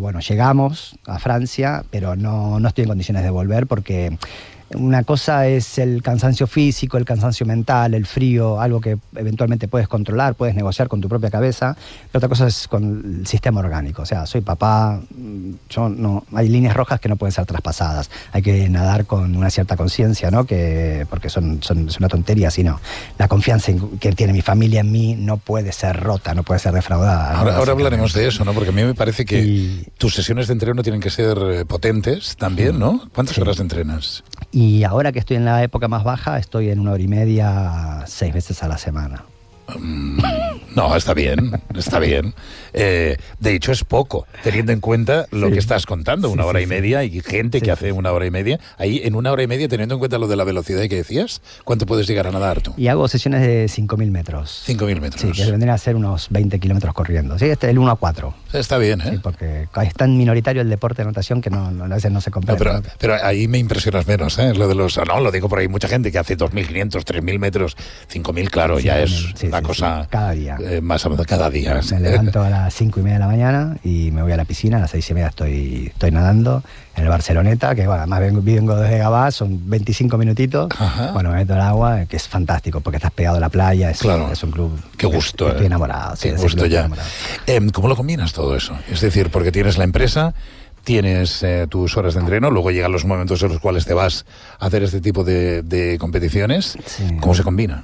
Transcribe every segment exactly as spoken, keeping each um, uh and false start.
bueno, llegamos a Francia, pero no, no estoy en condiciones de volver porque una cosa es el cansancio físico, el cansancio mental, el frío, algo que eventualmente puedes controlar, puedes negociar con tu propia cabeza, pero otra cosa es con el sistema orgánico. O sea, soy papá, yo no, hay líneas rojas que no pueden ser traspasadas, hay que nadar con una cierta conciencia, ¿no? Que, porque son, son, es una tontería, sino la confianza que tiene mi familia en mí no puede ser rota, no puede ser defraudada. Ahora, ¿no? ahora hablaremos de eso, ¿no? Porque a mí me parece que y... tus sesiones de entreno tienen que ser potentes también, ¿no? ¿Cuántas sí. horas entrenas? Y ahora que estoy en la época más baja, estoy en una hora y media, seis veces a la semana. Um, no, está bien, está bien. Eh, de hecho, es poco, teniendo en cuenta lo sí. que estás contando, una sí, hora sí, y media, y gente sí, que hace una hora y media. Ahí, en una hora y media, teniendo en cuenta lo de la velocidad que decías, ¿cuánto puedes llegar a nadar tú? Y hago sesiones de cinco mil metros. cinco mil metros. Sí, que vendrían a ser unos veinte kilómetros corriendo. Sí, este es el uno a cuatro. Está bien, ¿eh? Sí, porque es tan minoritario el deporte de natación que no, no, a veces no se comprende. No, pero, pero ahí me impresionas menos, ¿eh? Lo de los, no, lo digo por ahí, mucha gente que hace dos mil quinientos, tres mil metros, cinco mil, claro, sí, ya es sí, una sí, cosa... Sí. Cada día. Eh, más o menos cada día. Me levanto a las cinco y media de la mañana y me voy a la piscina, a las seis y media estoy, estoy nadando en el Barceloneta, que bueno, además vengo, vengo desde Gabá, son veinticinco minutitos. Ajá. Bueno, me meto al agua, que es fantástico, porque estás pegado a la playa, es, claro. es un club... Qué gusto. Que, eh. estoy enamorado. Qué sí, gusto ya. Eh, ¿Cómo lo combinas todo eso? Es decir, porque tienes la empresa... Tienes eh, tus horas de entreno, luego llegan los momentos en los cuales te vas a hacer este tipo de, de competiciones. Sí. ¿Cómo se combina?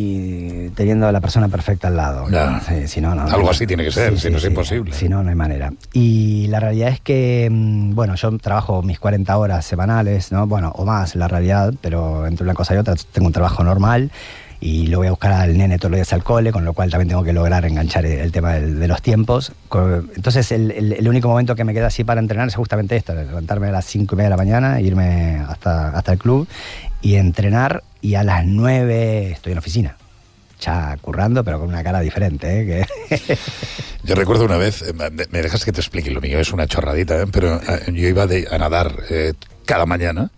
Y teniendo a la persona perfecta al lado. Ya. Sí, si no, no, Algo no, así tiene que ser, sí, si sí, no es sí. imposible. Si no, no hay manera. Y la realidad es que, bueno, yo trabajo mis cuarenta horas semanales, ¿no? Bueno, o más, la realidad, pero entre una cosa y otra tengo un trabajo normal. Y lo voy a buscar al nene todos los días al cole, con lo cual también tengo que lograr enganchar el, el tema de, de los tiempos. Entonces el, el, el único momento que me queda así para entrenar es justamente esto, levantarme a las cinco y media de la mañana, irme hasta, hasta el club y entrenar, y a las nueve estoy en la oficina, ya currando, pero con una cara diferente, ¿eh? Que... Yo recuerdo una vez, me dejas que te explique, lo mío es una chorradita, ¿eh? Pero yo iba de, a nadar eh, cada mañana.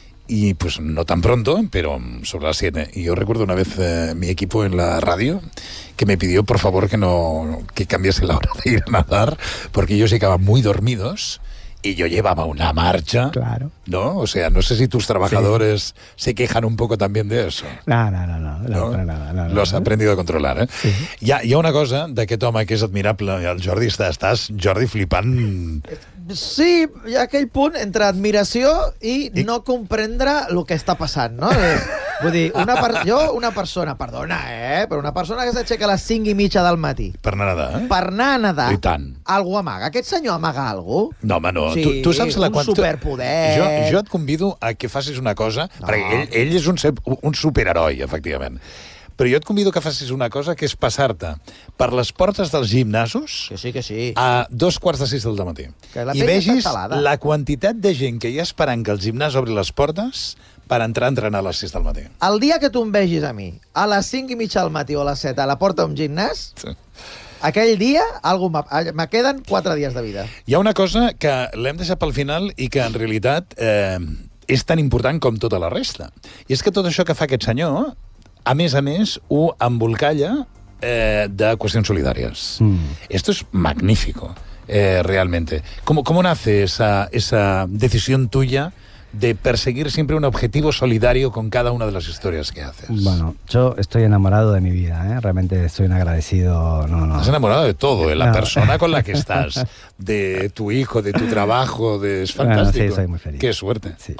Y pues no tan pronto, pero sobre las siete. Y yo recuerdo una vez eh, mi equipo en la radio que me pidió por favor que no que cambiase la hora de ir a nadar, porque ellos llegaban muy dormidos y yo llevaba una marcha. Claro. ¿No? O sea, no sé si tus trabajadores sí. se quejan un poco también de eso. No, no, no. no, no, no, no, no Lo has no. aprendido a controlar, eh? Sí. Hi ha, hi ha una cosa d'aquest home que és admirable, el Jordi, estàs, Jordi, flipant... Sí, hi ha aquell punt entre admiració i, I... no comprendre el que està passant, no? Vull dir, una per... jo, una persona, perdona, eh? Però una persona que s'aixeca a les cinc i mitja del matí. Per anar a nedar, eh? Per anar a nedar. I tant. Algú amaga. Aquest senyor amaga algú? No, home, no. Sí, tu, tu saps la un quant... superpoder. Jo, jo et convido a que facis una cosa, no. perquè ell, ell és un, un superheroi, efectivament. Però jo et convido que facis una cosa, que és passar-te per les portes dels gimnasos que sí, que sí. a dos quarts de sis del matí. I vegis la quantitat de gent que hi ha esperant que el gimnàs obri les portes per entrar a entrenar a les sis del matí. El dia que tu em vegis a mi, a les cinc i mitja del matí o a les set, a la porta d'un gimnàs... Sí. Aquell dia, algú me queden quatre dies de vida. Hi ha una cosa que l'hem deixat pel final i que en realitat eh, és tan important com tota la resta. I és que tot això que fa aquest senyor, a més a més, ho embolcalla eh, de cuestiones solidarias. Mm. Esto es magnífico, eh, realmente. ¿Cómo, cómo nace esa, esa decisión tuya de perseguir siempre un objetivo solidario con cada una de las historias que haces? Bueno, yo estoy enamorado de mi vida, ¿eh? Realmente estoy un agradecido... No, no. Estás enamorado de todo, de la no. persona con la que estás, de tu hijo, de tu trabajo, de... es fantástico. Bueno, sí, soy muy feliz. Qué suerte. Sí.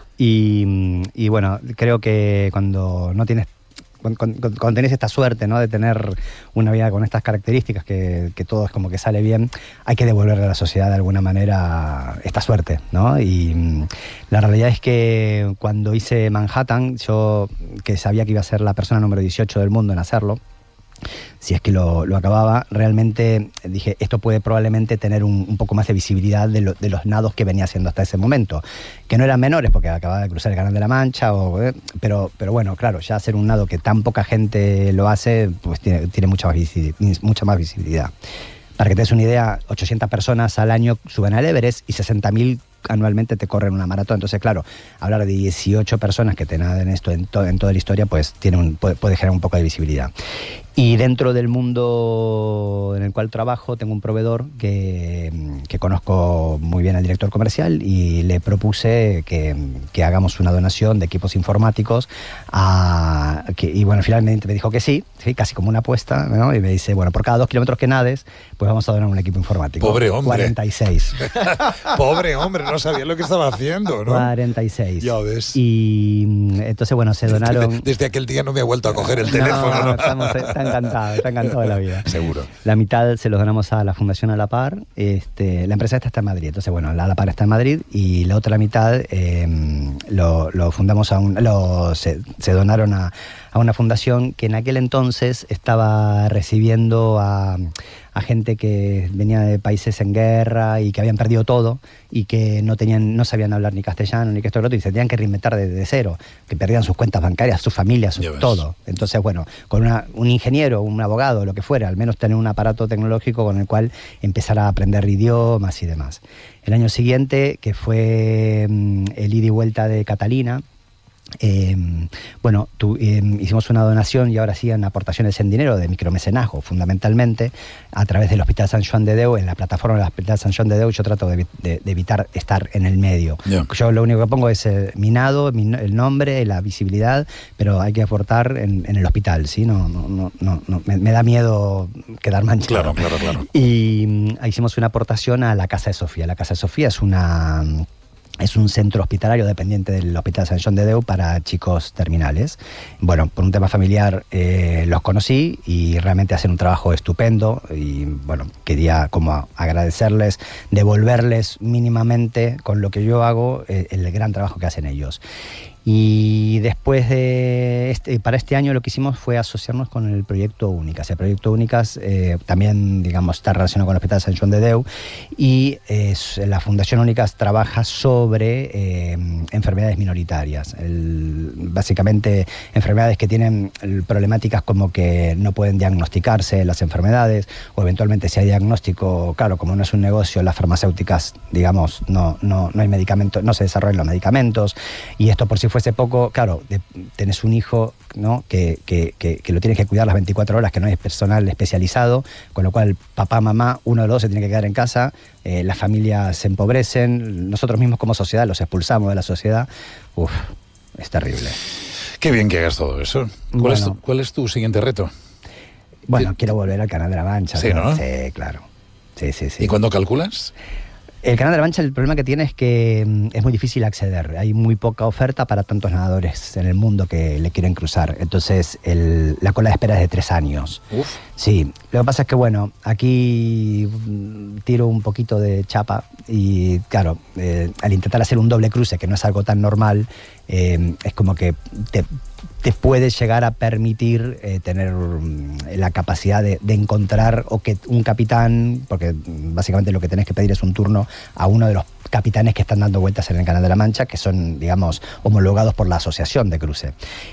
Y, y bueno, creo que cuando no tienes... Cuando, cuando, cuando tenés esta suerte, ¿no?, de tener una vida con estas características, que, que todo es como que sale bien, hay que devolverle a la sociedad de alguna manera esta suerte, ¿no? Y mmm, la realidad es que cuando hice Manhattan, yo, que sabía que iba a ser la persona número dieciocho del mundo en hacerlo, si es que lo, lo acababa, realmente dije, esto puede probablemente tener un, un poco más de visibilidad de, lo, de los nados que venía haciendo hasta ese momento, que no eran menores porque acababa de cruzar el Canal de la Mancha, o, eh, pero, pero bueno, claro, ya hacer un nado que tan poca gente lo hace, pues tiene, tiene mucha, más mucha más visibilidad. Para que te des una idea, ochocientas personas al año suben al Everest y sesenta mil anualmente te corren una maratón. Entonces, claro, hablar de dieciocho personas que te nadan esto en, to en toda la historia, pues tiene un, puede, puede generar un poco de visibilidad. Y dentro del mundo en el cual trabajo, tengo un proveedor que, que conozco muy bien al director comercial y le propuse que, que hagamos una donación de equipos informáticos. A, que, y bueno, finalmente me dijo que sí, sí, casi como una apuesta, ¿no? Y me dice, bueno, por cada dos kilómetros que nades, pues vamos a donar un equipo informático. Pobre hombre. cuarenta y seis. Pobre hombre, no sabía lo que estaba haciendo, ¿no? cuarenta y seis. Ya ves. Y entonces, bueno, se donaron... Desde, desde aquel día no me he vuelto a coger el teléfono. No, ¿no? estamos, está encantado, está encantado de la vida. Seguro. La mitad se los donamos a la Fundación A la Par. Este, la empresa esta está en Madrid, entonces, bueno, la A la Par está en Madrid y la otra mitad eh, lo, lo fundamos a un... Lo, se, se donaron a, a una fundación que en aquel entonces estaba recibiendo a... a gente que venía de países en guerra y que habían perdido todo y que no tenían, no sabían hablar ni castellano ni que esto y lo otro y se tenían que reinventar desde de cero, que perdían sus cuentas bancarias, sus familias, su, todo. Entonces, bueno, con una, un ingeniero, un abogado, lo que fuera, al menos tener un aparato tecnológico con el cual empezar a aprender idiomas y demás. El año siguiente, que fue mmm, el ida y vuelta de Catalina, Eh, bueno, tu, eh, hicimos una donación y ahora siguen aportaciones en dinero de micromecenazgo, fundamentalmente a través del Hospital Sant Joan de Déu. En la plataforma del Hospital Sant Joan de Déu yo trato de, de, de evitar estar en el medio. Yeah. Yo lo único que pongo es eh, mi nado, mi, el nombre, la visibilidad, pero hay que aportar en, en el hospital, ¿sí? No, no, no, no, no me, me da miedo quedar manchado. Claro, claro, claro. Y mm, hicimos una aportación a la Casa de Sofía. La Casa de Sofía es una... Es un centro hospitalario dependiente del Hospital Sant Joan de Déu para chicos terminales. Bueno, por un tema familiar eh, los conocí y realmente hacen un trabajo estupendo y bueno, quería como agradecerles, devolverles mínimamente con lo que yo hago eh, el gran trabajo que hacen ellos. Y después de este, para este año lo que hicimos fue asociarnos con el Proyecto Únicas. El Proyecto Únicas eh, también, digamos, está relacionado con el Hospital Sant Joan de Déu y eh, la Fundación Únicas trabaja sobre eh, enfermedades minoritarias. El, básicamente enfermedades que tienen problemáticas como que no pueden diagnosticarse las enfermedades o eventualmente si hay diagnóstico, claro, como no es un negocio, las farmacéuticas, digamos, no, no, no hay medicamentos, no se desarrollan los medicamentos y esto por si fuese poco, claro, de, tenés un hijo, ¿no? que, que, que, que lo tienes que cuidar las veinticuatro horas, que no hay personal especializado, con lo cual papá, mamá, uno de los dos se tiene que quedar en casa, eh, las familias se empobrecen, nosotros mismos como sociedad los expulsamos de la sociedad. Uf, es terrible. Qué bien que hagas todo eso. ¿Cuál, bueno, es, tu, ¿cuál es tu siguiente reto? Bueno, ¿Sí? Quiero volver al Canal de la Mancha. Sí, ¿no? Sí, claro. Sí, sí, sí. ¿Y cuándo calculas? El Canal de la Mancha, el problema que tiene es que mm, es muy difícil acceder. Hay muy poca oferta para tantos nadadores en el mundo que le quieren cruzar. Entonces, el, la cola de espera es de tres años. Uf. Sí, lo que pasa es que, bueno, aquí mm, tiro un poquito de chapa y, claro, eh, al intentar hacer un doble cruce, que no es algo tan normal, eh, es como que te... te puede llegar a permitir eh, tener um, la capacidad de, de encontrar o que un capitán, porque básicamente lo que tenés que pedir es un turno a uno de los capitanes que están dando vueltas en el Canal de la Mancha, que son, digamos, homologados por la Asociación de Cruce.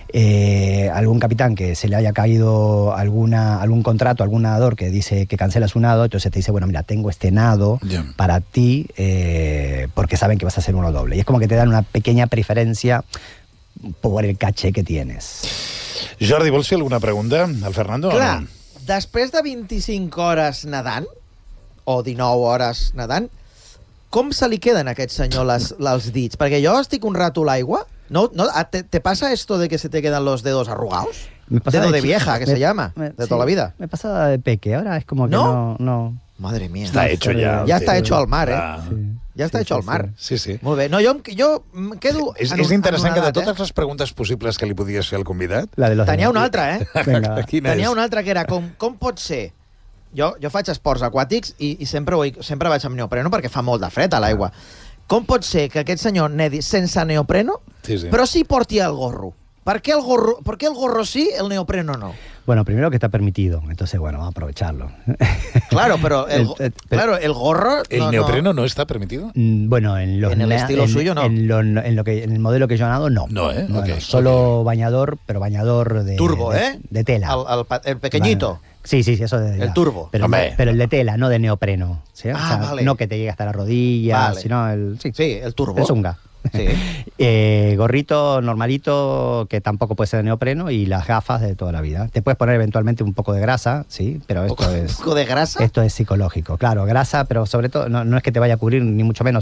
Eh, algún capitán que se le haya caído alguna, algún contrato, algún nadador que dice que cancela su nado, entonces te dice, bueno, mira, tengo este nado yeah. para ti, eh, porque saben que vas a hacer uno doble. Y es como que te dan una pequeña preferencia por el caché que tienes. Jordi, vols fer alguna pregunta al Fernando? Clar, no? Després de vint-i-cinc hores nedant, o dinou hores nedant, com se li queden a aquest senyor les, els dits? Perquè jo estic un rato a l'aigua, no, no, ¿te, ¿te pasa esto de que se te quedan los dedos arrugados? Dedo de, de vieja, que me, se llama, me, de sí, toda la vida. Me pasaba de peque, ahora es como que no... no, no. Madre mía. Está hecho ya. Ya está hecho al mar, eh? Ah. Sí. Ja està sí, hecho al mar. Sí, sí. Molt bé. No, jo, jo em quedo... És, és interessant que de totes les preguntes possibles que li podies fer al convidat... La de los Tenia una altra, eh? Tenia és? una altra que era com, com pot ser... Jo, jo faig esports aquàtics i, i sempre, vull, sempre vaig amb neopreno perquè fa molt de fred a l'aigua. Com pot ser que aquest senyor nedi sense neopreno, sí, sí. però sí porti el gorro? ¿Por qué el gorro, ¿por qué el gorro sí, el neopreno no? Bueno, primero que está permitido, entonces bueno, vamos a aprovecharlo. Claro, pero el, el, claro, el gorro... ¿El no, neopreno no. no está permitido? Bueno, en, los en el estilo en, suyo no. En, lo, en, lo que, en el modelo que yo he nado, no. No, ¿eh? No, okay, no, solo okay. bañador, pero bañador de... Turbo, de, ¿eh? De tela. El, el, el pequeñito. Bueno, Sí, sí, sí, eso de... El turbo. Pero, Hombre. pero el de tela, no de neopreno. ¿sí? Ah, o sea, vale. no que te llegue hasta la rodilla, Vale. sino el... Sí, Sí, el turbo. el zunga. Sí. Eh, gorrito normalito, que tampoco puede ser de neopreno, y las gafas de toda la vida. Te puedes poner eventualmente un poco de grasa, sí, pero esto ¿Un es... poco de grasa? Esto es psicológico, claro, grasa, pero sobre todo no, no es que te vaya a cubrir ni mucho menos.